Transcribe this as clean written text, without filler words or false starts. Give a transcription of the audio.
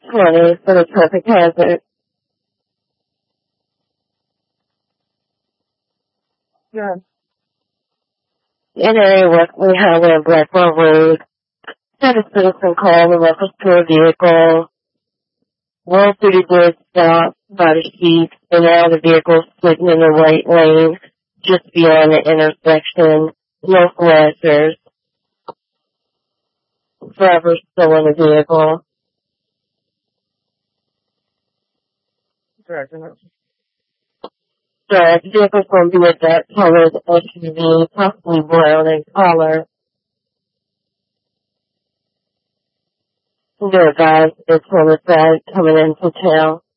20 for the traffic hazard. Yeah. In area Wesley Highway and Blackwell Road, had a citizen call in reference to a vehicle. Roll through the good stop by the sheet, and now the vehicle sitting in the right lane, just beyond the intersection. No flashers. Driver's still in the vehicle. Correct. The vehicle's going to be a dark colored SUV, possibly brown in color. No guys, it's on the side coming into town.